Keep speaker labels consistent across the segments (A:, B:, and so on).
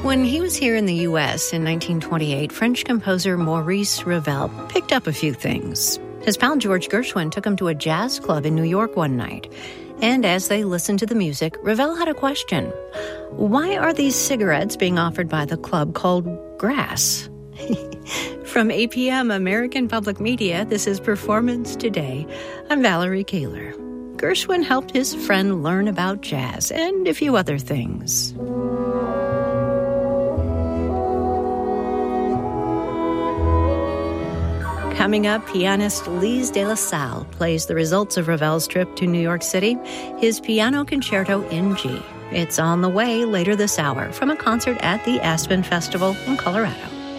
A: When he was here in the U.S. in 1928, French composer Maurice Ravel picked up a few things. His pal George Gershwin took him to a jazz club in New York one night. And as they listened to the music, Ravel had a question. Why are these cigarettes being offered by the club called grass? From APM American Public Media, this is Performance Today. I'm Valerie Kaler. Gershwin helped his friend learn about jazz and a few other things. Coming up, pianist Lise de la Salle plays the results of Ravel's trip to New York City, his piano concerto in G. It's on the way later this hour from a concert at the Aspen Festival in Colorado.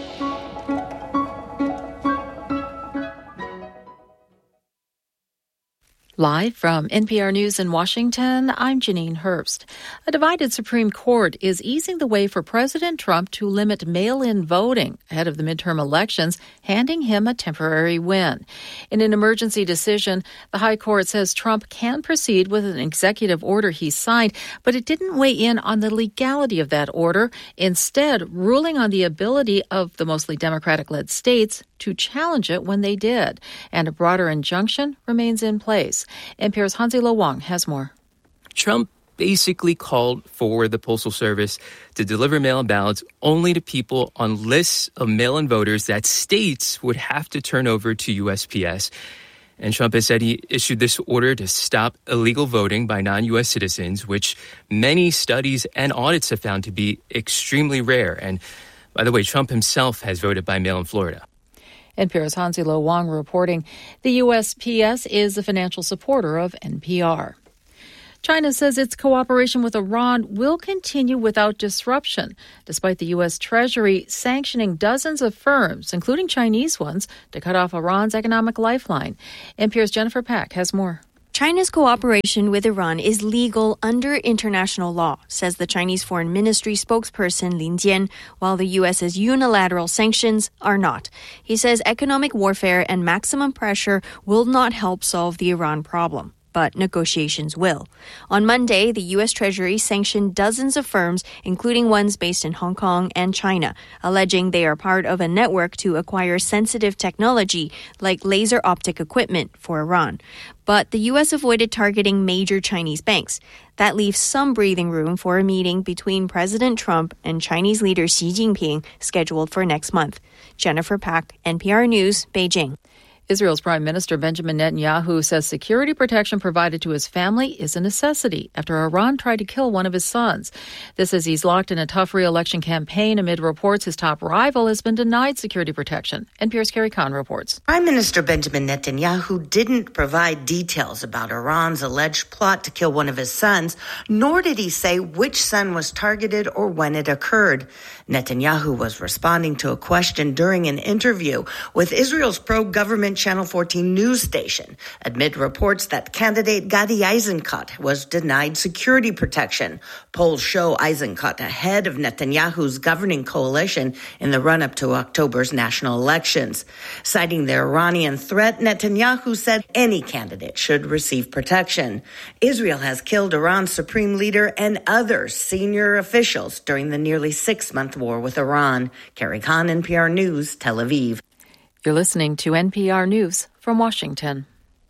A: Live from NPR News in Washington, I'm Janine Herbst. A divided Supreme Court is easing the way for President Trump to limit mail-in voting ahead of the midterm elections, handing him a temporary win. In an emergency decision, the High Court says Trump can proceed with an executive order he signed, but it didn't weigh in on the legality of that order, instead ruling on the ability of the mostly Democratic-led states to challenge it when they did. And a broader injunction remains in place. NPR's Hansi-Lo Wang has more.
B: Trump basically called for the Postal Service to deliver mail-in ballots only to people on lists of mail-in voters that states would have to turn over to USPS. And Trump has said he issued this order to stop illegal voting by non-U.S. citizens, which many studies and audits have found to be extremely rare. And by the way, Trump himself has voted by mail in Florida.
A: NPR's Hansi-Lo Wang reporting. The USPS is a financial supporter of NPR. China says its cooperation with Iran will continue without disruption, despite the U.S. Treasury sanctioning dozens of firms, including Chinese ones, to cut off Iran's economic lifeline. NPR's Jennifer Pack has more.
C: China's cooperation with Iran is legal under international law, says the Chinese Foreign Ministry spokesperson Lin Jian, while the U.S.'s unilateral sanctions are not. He says economic warfare and maximum pressure will not help solve the Iran problem, but negotiations will. On Monday, the U.S. Treasury sanctioned dozens of firms, including ones based in Hong Kong and China, alleging they are part of a network to acquire sensitive technology like laser optic equipment for Iran. But the U.S. avoided targeting major Chinese banks. That leaves some breathing room for a meeting between President Trump and Chinese leader Xi Jinping scheduled for next month. Jennifer Pack, NPR News, Beijing.
A: Israel's Prime Minister Benjamin Netanyahu says security protection provided to his family is a necessity after Iran tried to kill one of his sons. This as he's locked in a tough re-election campaign amid reports his top rival has been denied security protection. NPR's Carrie Kahn reports.
D: Prime Minister Benjamin Netanyahu didn't provide details about Iran's alleged plot to kill one of his sons, nor did he say which son was targeted or when it occurred. Netanyahu was responding to a question during an interview with Israel's pro-government Channel 14 news station amid reports that candidate Gadi Eisenkot was denied security protection. Polls show Eisenkot ahead of Netanyahu's governing coalition in the run-up to October's national elections. Citing the Iranian threat, Netanyahu said any candidate should receive protection. Israel has killed Iran's supreme leader and other senior officials during the nearly 6-month war with Iran. Carrie Kahn, NPR News, Tel Aviv.
A: You're listening to NPR News from Washington.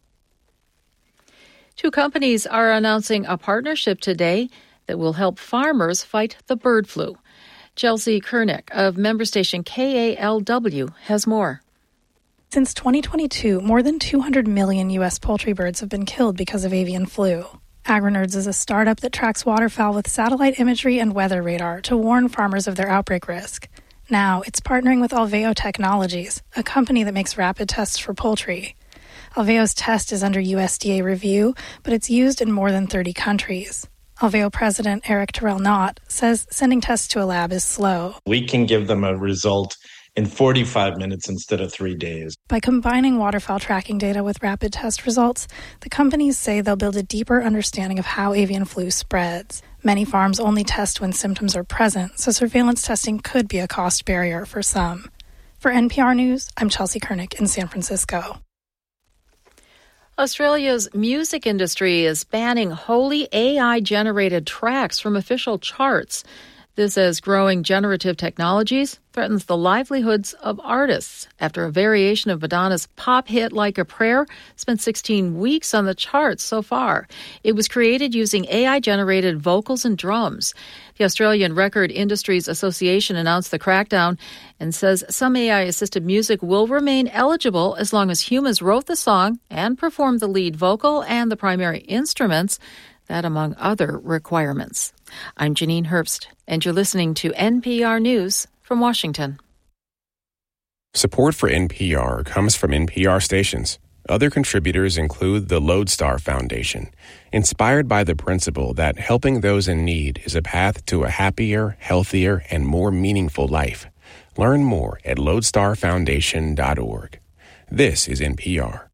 A: Two companies are announcing a partnership today that will help farmers fight the bird flu. Chelsea Kernick of member station KALW has more.
E: Since 2022, more than 200 million U.S. poultry birds have been killed because of avian flu. AgriNerds is a startup that tracks waterfowl with satellite imagery and weather radar to warn farmers of their outbreak risk. Now, it's partnering with Alveo Technologies, a company that makes rapid tests for poultry. Alveo's test is under USDA review, but it's used in more than 30 countries. Alveo President Eric Terrell-Knott says sending tests to a lab is slow.
F: We can give them a result in 45 minutes instead of 3 days.
E: By combining waterfowl tracking data with rapid test results, the companies say they'll build a deeper understanding of how avian flu spreads. Many farms only test when symptoms are present, so surveillance testing could be a cost barrier for some. For NPR News, I'm Chelsea Kernick in San Francisco.
A: Australia's music industry is banning wholly AI-generated tracks from official charts. This as growing generative technologies threatens the livelihoods of artists after a variation of Madonna's pop hit Like a Prayer spent 16 weeks on the charts so far. It was created using AI-generated vocals and drums. The Australian Record Industries Association announced the crackdown and says some AI-assisted music will remain eligible as long as humans wrote the song and performed the lead vocal and the primary instruments, that among other requirements. I'm Janine Herbst, and you're listening to NPR News from Washington.
G: Support for NPR comes from NPR stations. Other contributors include the Lodestar Foundation, inspired by the principle that helping those in need is a path to a happier, healthier, and more meaningful life. Learn more at lodestarfoundation.org. This is NPR.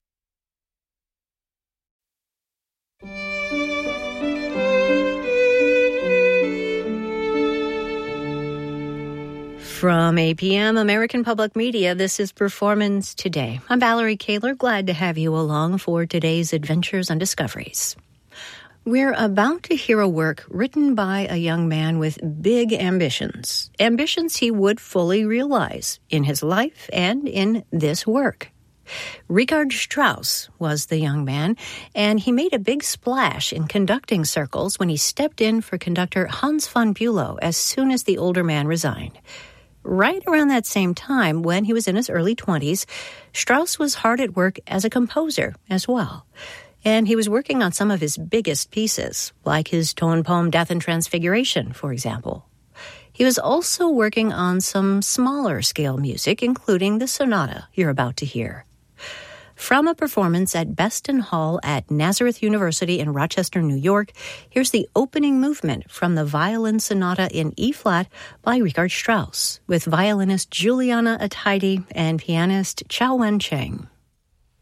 H: From APM, American Public Media, this is Performance Today. I'm Valerie Kaler, glad to have you along for today's adventures and discoveries. We're about to hear a work written by a young man with big ambitions he would fully realize in his life and in this work. Richard Strauss was the young man, and he made a big splash in conducting circles when he stepped in for conductor Hans von Bülow as soon as the older man resigned. Right around that same time, when he was in his early 20s, Strauss was hard at work as a composer as well. And he was working on some of his biggest pieces, like his tone poem Death and Transfiguration, for example. He was also working on some smaller scale music, including the sonata you're about to hear. From a performance at Beston Hall at Nazareth University in Rochester, New York, here's the opening movement from the Violin Sonata in E-flat by Richard Strauss, with violinist Juliana Ataide and pianist Chao Wen Cheng.